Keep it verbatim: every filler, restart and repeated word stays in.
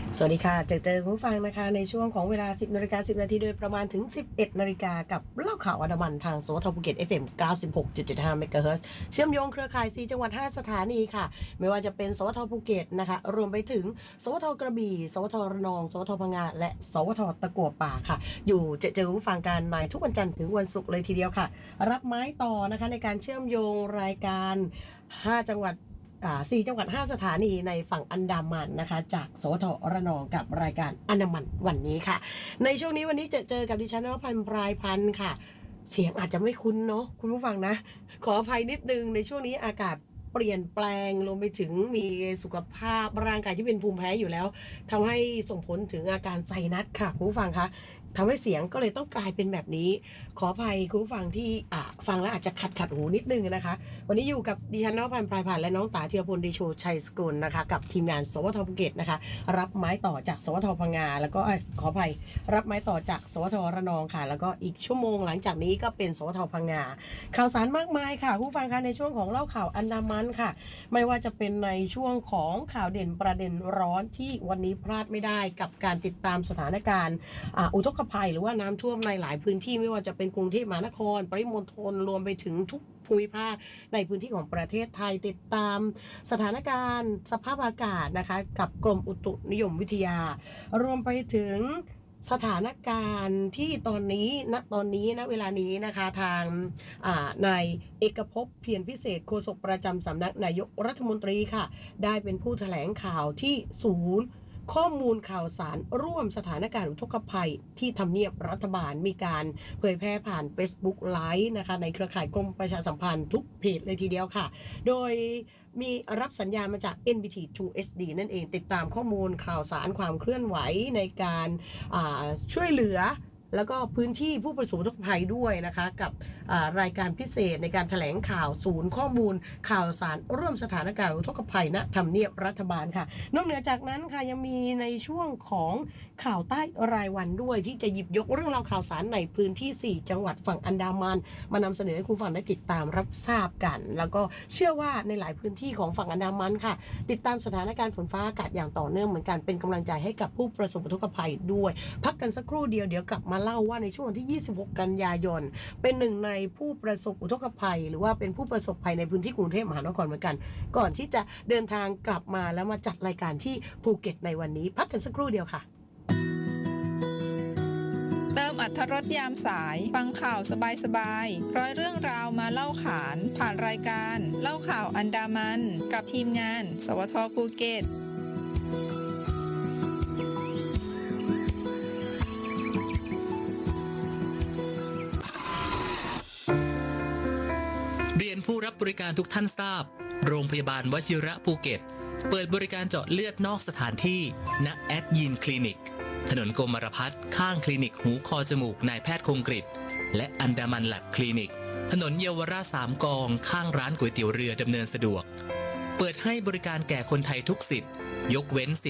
สวัสดีค่ะเจอเจอคุณผู้ฟังนะคะในช่วงของเวลา สิบนาฬิกาสิบนาทีโดยประมาณถึง สิบเอ็ดนาฬิกากับเล่าข่าวอันดามันทางสวทภูเก็ต เอฟ เอ็ม เก้าสิบหกจุดเจ็ดห้า เมกะเฮิรตซ์เชื่อมโยงเครือข่ายสี่จังหวัดห้าสถานีค่ะไม่ว่าจะเป็นสวทภูเก็ตนะคะรวมไปถึงสวทกระบี่สวทระนองสวทพังงาและสวทตะกั่วป่าค่ะอยู่เจอเจอคุณผู้ฟังกันในทุกวันจันทร์ถึงวันศุกร์เลยทีเดียวค่ะรับไม้ต่อนะคะในการเชื่อมโยงรายการห้าจังหวัดสี่จังหวัดห้าสถานีในฝั่งอันดามันนะคะจากสวทระนองกับรายการอันดามันวันนี้ค่ะในช่วงนี้วันนี้จะเจอกับดิฉันนวพันธ์ปลายพันธ์ค่ะเสียงอาจจะไม่คุ้นเนาะคุณผู้ฟังนะขออภัยนิดนึงในช่วงนี้อากาศเปลี่ยนแปลงรวมไปถึงมีสุขภาพร่างกายที่เป็นภูมิแพ้อยู่แล้วทำให้ส่งผลถึงอาการไซนัสค่ะคุณผู้ฟังคะทำให้เสียงก็เลยต้องกลายเป็นแบบนี้ขออภัยคุณผู้ฟังที่อ่ะฟังแล้วอาจจะขัดขัดหูนิดนึงนะคะวันนี้อยู่กับดิฉันนวพันธ์ปลายพันธ์และน้องตาธีรพลดิโชชัยสกุลนะคะกับทีมงานสวทภูเก็ตนะคะรับไม้ต่อจากสวทพังงาแล้วก็ขออภัยรับไม้ต่อจากสวทระนองค่ะแล้วก็อีกชั่วโมงหลังจากนี้ก็เป็นสวทพังงาข่าวสารมากมายค่ะผู้ฟังคะในช่วงของเล่าข่าวอันดามันค่ะไม่ว่าจะเป็นในช่วงของข่าวเด่นประเด็นร้อนที่วันนี้พลาดไม่ได้กับการติดตามสถานการณ์อุทกภัยหรือว่าน้ำท่วมในหลายพื้นที่ไม่ว่าจะเป็นกรุงเทพมหานครปริมณฑลรวมไปถึงทุกภูมิภาคในพื้นที่ของประเทศไทยติดตามสถานการณ์สภาพอากาศนะคะกับกรมอุตุนิยมวิทยารวมไปถึงสถานการณ์ที่ตอนนี้ณตอนนี้ณเวลานี้นะคะทางนายเอกภพเพียรพิเศษโฆษกประจำสำนักนายกรัฐมนตรีค่ะได้เป็นผู้แถลงข่าวที่ศูนย์ข้อมูลข่าวสารร่วมสถานการณ์อุทกภัยที่ทำเนียบรัฐบาลมีการเผยแพร่ผ่าน Facebook Live นะคะในเครือข่ายกรมประชาสัมพันธ์ทุกเพจเลยทีเดียวค่ะโดยมีรับสัญญาณมาจาก เอ็น บี ที ทู เอส ดี นั่นเองติดตามข้อมูลข่าวสารความเคลื่อนไหวในการช่วยเหลือแล้วก็พื้นที่ผู้ประสบอุทกภัยด้วยนะคะกับรายการพิเศษในการแถลงข่าวศูนย์ข้อมูลข่าวสารร่วมสถานการณ์อุทกภัยณทำเนียบรัฐบาลค่ะนอกเหนือจากนั้นค่ะยังมีในช่วงของข่าวใต้รายวันด้วยที่จะหยิบยกเรื่องราวข่าวสารในพื้นที่สี่จังหวัดฝั่งอันดามันมานำเสนอให้คุณฟังได้ติดตามรับทราบกันแล้วก็เชื่อว่าในหลายพื้นที่ของฝั่งอันดามันค่ะติดตามสถานการณ์ฝนฟ้าอากาศอย่างต่อเนื่องเหมือนกันเป็นกำลังใจให้กับผู้ประสบอุทกภัยด้วยพักกันสักครู่เดียวเดี๋ยวกลับมาเล่าว่าในช่วงที่ยี่สิบหกกันยายนเป็นหนึ่งในผู้ประสบอุทกภัยหรือว่าเป็นผู้ประสบภัยในพื้นที่กรุงเทพมหานครเหมือนกันก่อนที่จะเดินทางกลับมาแล้วมาจัดรายการที่ภูเก็ตในวันนี้พักกันสักครู่เดียวค่ะเติมอรรถรสยามสายฟังข่าวสบายๆร้อยเรื่องราวมาเล่าขานผ่านรายการเล่าข่าวอันดามันกับทีมงานสวทภูเก็ตเรียนผู้รับบริการทุกท่านทราบโรงพยาบาลวชิระภูเก็ตเปิดบริการเจาะเลือดนอกสถานที่ณแอดยีนคลินิกถนนกรมรพัฒน์ข้างคลินิกหูคอจมูกนายแพทย์คงกฤษและอันดามันแลบคลินิกถนนเยาวราชสามกองข้างร้านก๋วยเตี๋ยวเรือดำเนินสะดวกเปิดให้บริการแก่คนไทยทุกสิทธิ์ยกเว้นสิทธิ